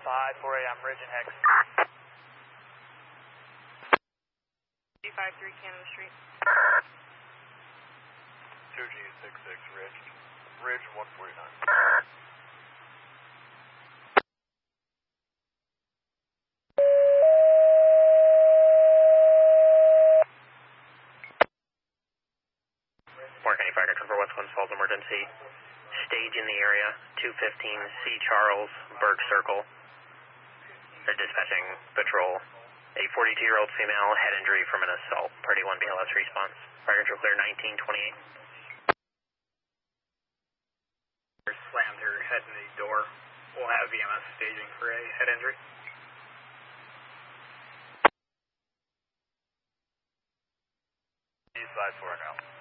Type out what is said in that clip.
5-4A, I'm Ridge and Hex. G53 Canada Street. 2G66 Ridge. Ridge 149. Mark County Fire Control for West Winds Falls emergency. Stage in the area, 215 C. Charles, Burke Circle. They're dispatching patrol. A 42-year-old female head injury from an assault. Party 1 BLS response. Fire control clear 1928. Slammed her head in the door. We'll have EMS staging for a head injury. East side 4 now.